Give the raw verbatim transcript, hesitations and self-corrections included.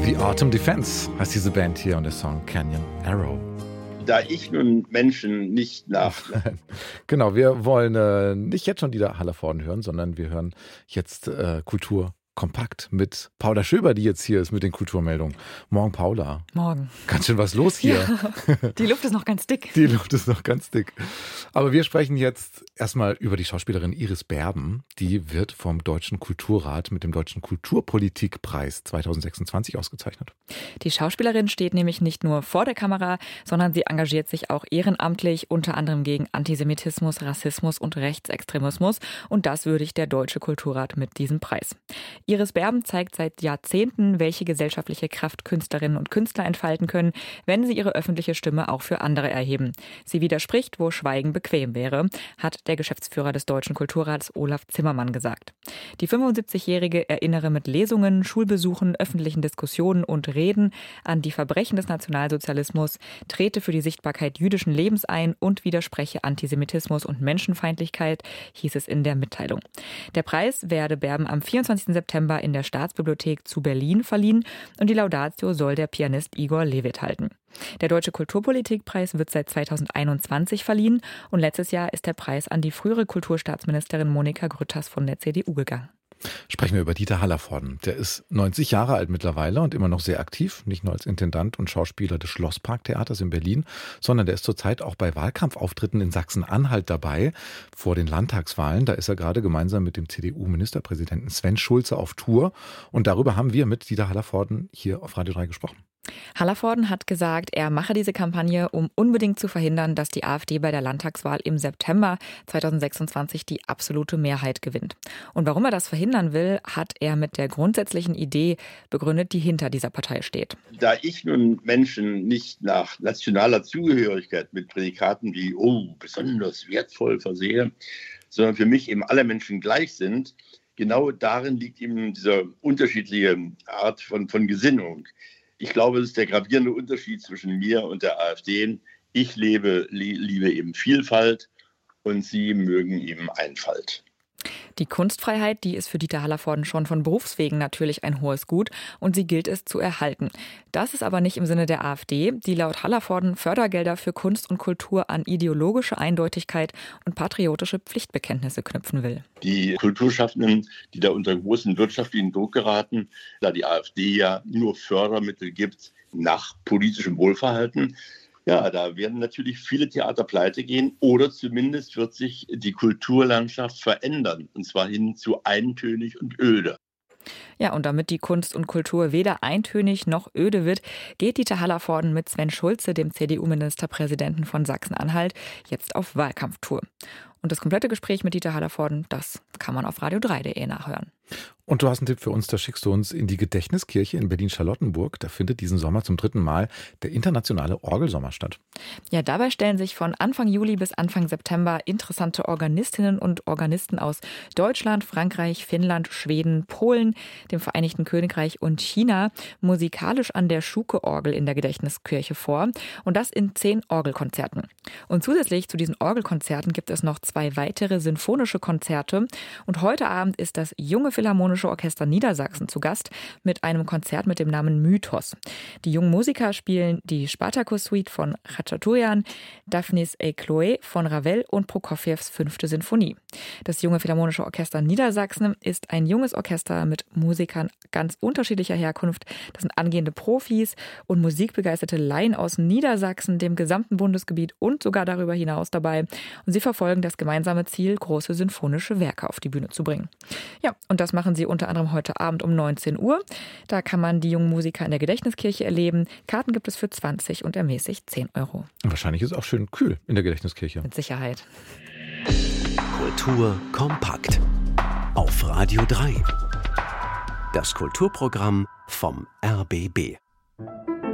The Autumn Defense heißt diese Band hier und der Song Canyon Arrow. Da ich nun Menschen nicht nach... Genau, wir wollen äh, nicht jetzt schon Dieter Hallervorden hören, sondern wir hören jetzt äh, Kultur kompakt mit Paula Schöber, die jetzt hier ist mit den Kulturmeldungen. Morgen, Paula. Morgen. Ganz schön was los hier. Ja, die Luft ist noch ganz dick. Die Luft ist noch ganz dick. Aber wir sprechen jetzt erstmal über die Schauspielerin Iris Berben. Die wird vom Deutschen Kulturrat mit dem Deutschen Kulturpolitikpreis zwanzig sechsundzwanzig ausgezeichnet. Die Schauspielerin steht nämlich nicht nur vor der Kamera, sondern sie engagiert sich auch ehrenamtlich, unter anderem gegen Antisemitismus, Rassismus und Rechtsextremismus. Und das würdigt der Deutsche Kulturrat mit diesem Preis. Iris Berben zeigt seit Jahrzehnten, welche gesellschaftliche Kraft Künstlerinnen und Künstler entfalten können, wenn sie ihre öffentliche Stimme auch für andere erheben. Sie widerspricht, wo Schweigen bequem wäre, hat der Geschäftsführer des Deutschen Kulturrats Olaf Zimmermann gesagt. Die fünfundsiebzigjährige erinnere mit Lesungen, Schulbesuchen, öffentlichen Diskussionen und Reden an die Verbrechen des Nationalsozialismus, trete für die Sichtbarkeit jüdischen Lebens ein und widerspreche Antisemitismus und Menschenfeindlichkeit, hieß es in der Mitteilung. Der Preis werde Berben am vierundzwanzigsten September in der Staatsbibliothek zu Berlin verliehen und die Laudatio soll der Pianist Igor Levit halten. Der Deutsche Kulturpolitikpreis wird seit zweitausendeinundzwanzig verliehen und letztes Jahr ist der Preis an die frühere Kulturstaatsministerin Monika Grütters von der C D U gegangen. Sprechen wir über Dieter Hallervorden. Der ist neunzig Jahre alt mittlerweile und immer noch sehr aktiv, nicht nur als Intendant und Schauspieler des Schlossparktheaters in Berlin, sondern der ist zurzeit auch bei Wahlkampfauftritten in Sachsen-Anhalt dabei, vor den Landtagswahlen. Da ist er gerade gemeinsam mit dem C D U-Ministerpräsidenten Sven Schulze auf Tour und darüber haben wir mit Dieter Hallervorden hier auf Radio drei gesprochen. Hallervorden hat gesagt, er mache diese Kampagne, um unbedingt zu verhindern, dass die AfD bei der Landtagswahl im September zweitausendsechsundzwanzig die absolute Mehrheit gewinnt. Und warum er das verhindern will, hat er mit der grundsätzlichen Idee begründet, die hinter dieser Partei steht. Da ich nun Menschen nicht nach nationaler Zugehörigkeit mit Prädikaten wie oh, besonders wertvoll versehe, sondern für mich eben alle Menschen gleich sind, genau darin liegt eben diese unterschiedliche Art von, von Gesinnung. Ich glaube, das ist der gravierende Unterschied zwischen mir und der AfD. Ich lebe, liebe eben Vielfalt und sie mögen eben Einfalt. Die Kunstfreiheit, die ist für Dieter Hallervorden schon von Berufswegen natürlich ein hohes Gut und sie gilt es zu erhalten. Das ist aber nicht im Sinne der AfD, die laut Hallervorden Fördergelder für Kunst und Kultur an ideologische Eindeutigkeit und patriotische Pflichtbekenntnisse knüpfen will. Die Kulturschaffenden, die da unter großen wirtschaftlichen Druck geraten, da die AfD ja nur Fördermittel gibt nach politischem Wohlverhalten, ja, da werden natürlich viele Theater pleite gehen oder zumindest wird sich die Kulturlandschaft verändern, und zwar hin zu eintönig und öde. Ja, und damit die Kunst und Kultur weder eintönig noch öde wird, geht Dieter Hallervorden mit Sven Schulze, dem C D U-Ministerpräsidenten von Sachsen-Anhalt, jetzt auf Wahlkampftour. Und das komplette Gespräch mit Dieter Hallervorden, das kann man auf radio drei punkt de nachhören. Und du hast einen Tipp für uns, da schickst du uns in die Gedächtniskirche in Berlin-Charlottenburg. Da findet diesen Sommer zum dritten Mal der internationale Orgelsommer statt. Ja, dabei stellen sich von Anfang Juli bis Anfang September interessante Organistinnen und Organisten aus Deutschland, Frankreich, Finnland, Schweden, Polen, dem Vereinigten Königreich und China musikalisch an der Schuke-Orgel in der Gedächtniskirche vor. Und das in zehn Orgelkonzerten. Und zusätzlich zu diesen Orgelkonzerten gibt es noch zwei weitere sinfonische Konzerte. Und heute Abend ist das Junge Philharmonische Orchester Niedersachsen zu Gast mit einem Konzert mit dem Namen Mythos. Die jungen Musiker spielen die Spartacus-Suite von Khachaturian, Daphnis et Chloé von Ravel und Prokofjews fünfte Sinfonie. Das Junge Philharmonische Orchester Niedersachsen ist ein junges Orchester mit Musikern ganz unterschiedlicher Herkunft. Das sind angehende Profis und musikbegeisterte Laien aus Niedersachsen, dem gesamten Bundesgebiet und sogar darüber hinaus dabei. Und sie verfolgen das gemeinsame Ziel, große sinfonische Werke auf die Bühne zu bringen. Ja, und das machen sie unter anderem heute Abend um neunzehn Uhr. Da kann man die jungen Musiker in der Gedächtniskirche erleben. Karten gibt es für zwanzig und ermäßigt zehn Euro. Und wahrscheinlich ist es auch schön kühl in der Gedächtniskirche. Mit Sicherheit. Kultur kompakt. Auf Radio drei. Das Kulturprogramm vom R B B.